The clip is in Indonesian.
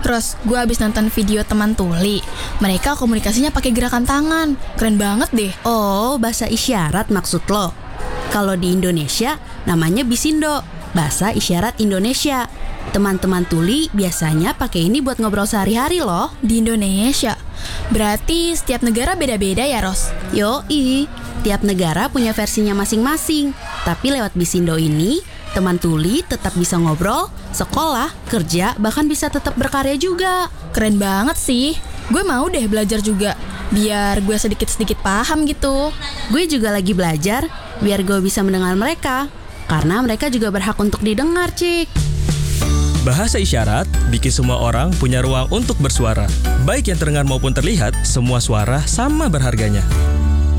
Terus gue abis nonton video teman tuli. Mereka komunikasinya pakai gerakan tangan. Keren banget deh. Oh, bahasa isyarat maksud lo. Kalau di Indonesia namanya Bisindo, bahasa isyarat Indonesia. Teman-teman tuli biasanya pakai ini buat ngobrol sehari-hari loh. Di Indonesia? Berarti setiap negara beda-beda ya, Ros? Yoi, tiap negara punya versinya masing-masing. Tapi lewat Bisindo ini, teman tuli tetap bisa ngobrol, sekolah, kerja, bahkan bisa tetap berkarya juga. Keren banget sih. Gue mau deh belajar juga, biar gue sedikit-sedikit paham gitu. Gue juga lagi belajar, biar gue bisa mendengar mereka. Karena mereka juga berhak untuk didengar, Cik. Bahasa isyarat bikin semua orang punya ruang untuk bersuara. Baik yang terdengar maupun terlihat, semua suara sama berharganya.